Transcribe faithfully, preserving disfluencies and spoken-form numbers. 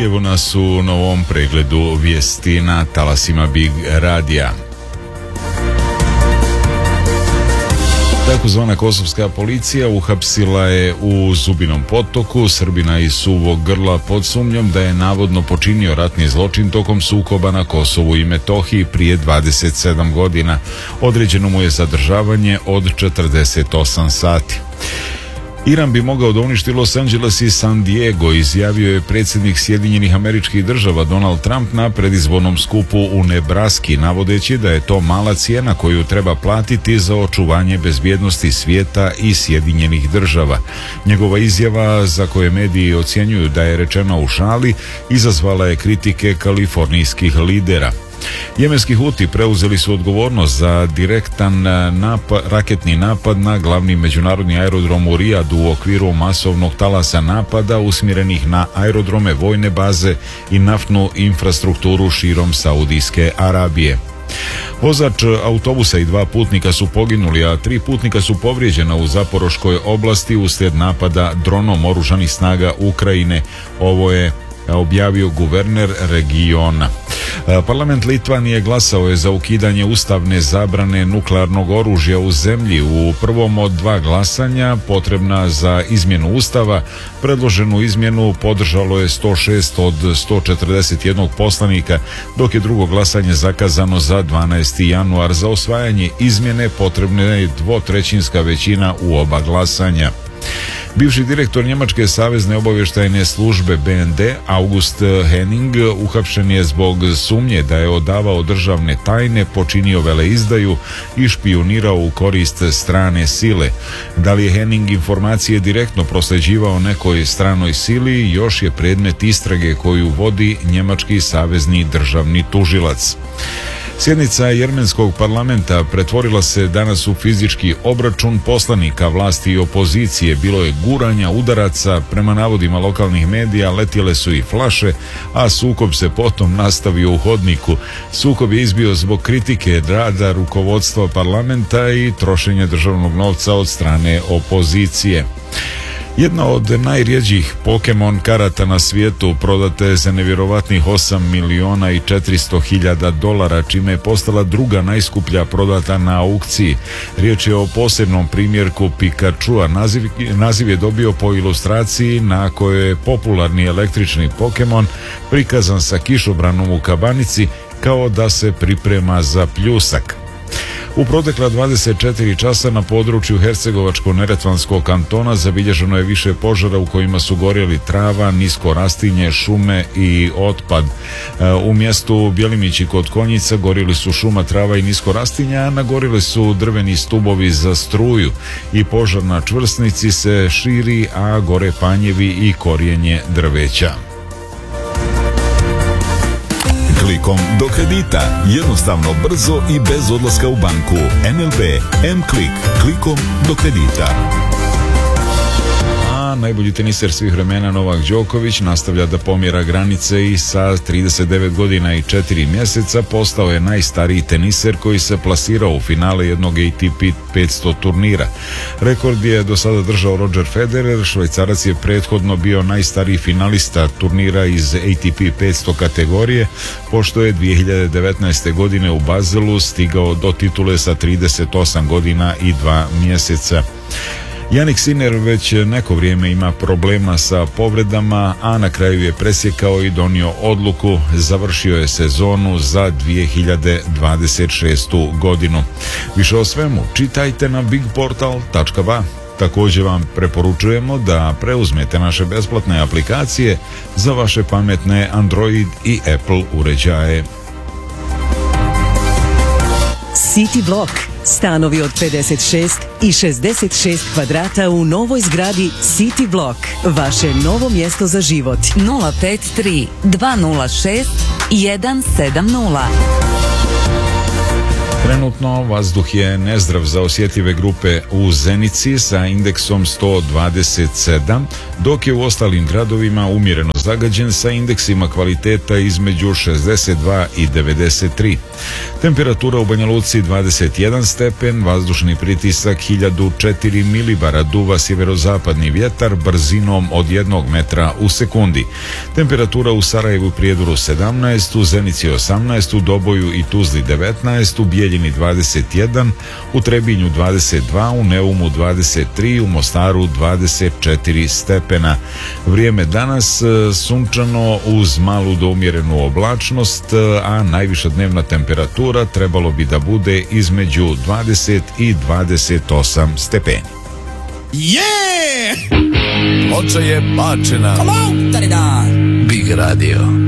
I evo nas u novom pregledu vijesti na talasima Big Radija. Takozvana kosovska policija uhapsila je u Zubinom Potoku Srbina iz Suvog Grla pod sumnjom da je navodno počinio ratni zločin tokom sukoba na Kosovu i Metohiji prije dvadeset sedam godina. Određeno mu je zadržavanje od četrdeset osam sati. Iran bi mogao da uništi Los Angeles i San Diego, izjavio je predsjednik Sjedinjenih Američkih Država Donald Trump na predizbornom skupu u Nebraski, navodeći da je to mala cijena koju treba platiti za očuvanje bezbjednosti svijeta i Sjedinjenih Država. Njegova izjava, za koje mediji ocjenjuju da je rečena u šali, izazvala je kritike kalifornijskih lidera. Jemenski Huti preuzeli su odgovornost za direktan napad, raketni napad na glavni međunarodni aerodrom u Rijadu u okviru masovnog talasa napada usmjerenih na aerodrome, vojne baze i naftnu infrastrukturu širom Saudijske Arabije. Vozač autobusa i dva putnika su poginuli, a tri putnika su povrijeđena u Zaporoškoj oblasti uslijed napada dronom oružanih snaga Ukrajine. Ovo je objavio guverner regiona. Parlament Litvanije glasao je za ukidanje ustavne zabrane nuklearnog oružja u zemlji. U prvom od dva glasanja potrebna za izmjenu ustava, predloženu izmjenu podržalo je sto šest od sto četrdeset jedan poslanika, dok je drugo glasanje zakazano za dvanaesti januar. Za osvajanje izmjene potrebna je dvotrećinska većina u oba glasanja. Bivši direktor Njemačke savezne obavještajne službe B N D August Henning uhapšen je zbog sumnje da je odavao državne tajne, počinio veleizdaju i špijunirao u korist strane sile. Da li je Henning informacije direktno prosljeđivao nekoj stranoj sili još je predmet istrage koju vodi njemački savezni državni tužilac. Sjednica Jermenskog parlamenta pretvorila se danas u fizički obračun poslanika vlasti i opozicije. Bilo je guranja, udaraca, prema navodima lokalnih medija letjele su i flaše, a sukob se potom nastavio u hodniku. Sukob je izbio zbog kritike rada rukovodstva parlamenta i trošenja državnog novca od strane opozicije. Jedna od najrjeđih Pokemon karata na svijetu prodata je za nevjerovatnih osam miliona i četiristo hiljada dolara, čime je postala druga najskuplja prodata na aukciji. Riječ je o posebnom primjerku Pikachua. Naziv, naziv je dobio po ilustraciji na kojoj je popularni električni Pokemon prikazan sa kišobranom u kabanici kao da se priprema za pljusak. U protekla dvadeset četiri časa na području Hercegovačko-neretvanskog kantona zabilježeno je više požara u kojima su gorjeli trava, nisko rastinje, šume i otpad. U mjestu Bjelimići kod Konjica gorjeli su šuma, trava i nisko rastinja, a nagorjeli su drveni stubovi za struju i požar na čvrsnici se širi, a gore panjevi i korijenje drveća. Klikom do kredita. Jednostavno, brzo i bez odlaska u banku. N L B M-Klik. Klikom do kredita. Najbolji teniser svih vremena Novak Đoković nastavlja da pomjera granice i sa trideset devet godina i četiri mjeseca postao je najstariji teniser koji se plasirao u finale jednog A T P petsto turnira. Rekord je do sada držao Roger Federer. Švajcarac je prethodno bio najstariji finalista turnira iz A T P petsto kategorije, pošto je dvije hiljade devetnaeste. godine u Bazelu stigao do titule sa trideset osam godina i dva mjeseca. Jannik Sinner već neko vrijeme ima problema sa povredama, a na kraju je presjekao i donio odluku. Završio je sezonu za dvije hiljade dvadeset šestu. godinu. Više o svemu čitajte na big portal tačka ba. Također vam preporučujemo da preuzmete naše besplatne aplikacije za vaše pametne Android i Apple uređaje. City Block. Stanovi od pedeset šest i šezdeset šest kvadrata u novoj zgradi City Block. Vaše novo mjesto za život. nula pet tri dva nula šest jedan sedam nula. Trenutno vazduh je nezdrav za osjetljive grupe u Zenici sa indeksom sto dvadeset sedam, dok je u ostalim gradovima umjereno zagađen sa indeksima kvaliteta između šezdeset dva i devedeset tri. Temperatura u Banja Luci dvadeset jedan stepen, vazdušni pritisak hiljadu četiri milibara, duva sjeverozapadni vjetar brzinom od jednog metra u sekundi. Temperatura u Sarajevu i Prijedoru sedamnaest, u Zenici osamnaest, u Doboju i Tuzli devetnaest, u Bijeljini dvadeset jedan, u Trebinju dvadeset dva, u Neumu dvadeset tri, u Mostaru dvadeset četiri stepena. Vrijeme danas sunčano uz malu do umjerenu oblačnost, a najviša dnevna temperatura trebalo bi da bude između dvadeset i dvadeset osam stepeni. Yeah! Oče je bačena. Come on, Big Radio.